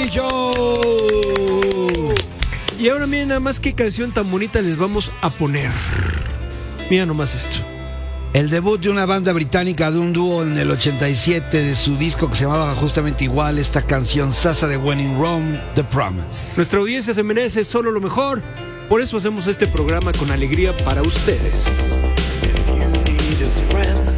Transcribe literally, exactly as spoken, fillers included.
Morning Show. Y ahora miren nada más qué canción tan bonita les vamos a poner. Mira nomás esto. El debut de una banda británica, de un dúo en el ochenta y siete, de su disco que se llamaba justamente igual, esta canción Sasa de When in Rome, The Promise. Nuestra audiencia se merece solo lo mejor. Por eso hacemos este programa con alegría para ustedes. If you need a friend,